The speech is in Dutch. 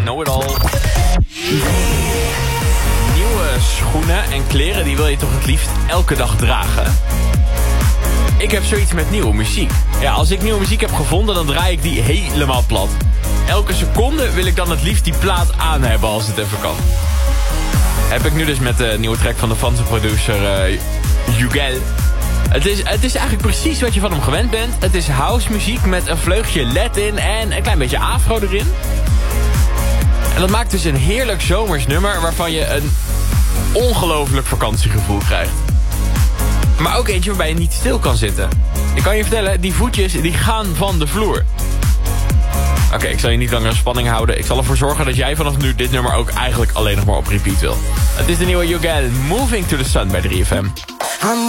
Know it all. Nieuwe schoenen en kleren, die wil je toch het liefst elke dag dragen? Ik heb zoiets met nieuwe muziek. Ja, als ik nieuwe muziek heb gevonden, dan draai ik die helemaal plat. Elke seconde wil ik dan het liefst die plaat aan hebben als het even kan. Heb ik nu dus met de nieuwe track van de Franse producer Jugel. Het is eigenlijk precies wat je van hem gewend bent. Het is house muziek met een vleugje Latin en een klein beetje afro erin. En dat maakt dus een heerlijk zomers nummer waarvan je een ongelooflijk vakantiegevoel krijgt. Maar ook eentje waarbij je niet stil kan zitten. Ik kan je vertellen, die voetjes die gaan van de vloer. Oké, ik zal je niet langer in spanning houden. Ik zal ervoor zorgen dat jij vanaf nu dit nummer ook eigenlijk alleen nog maar op repeat wil. Het is de nieuwe Jugel, Moving to the Sun bij 3FM.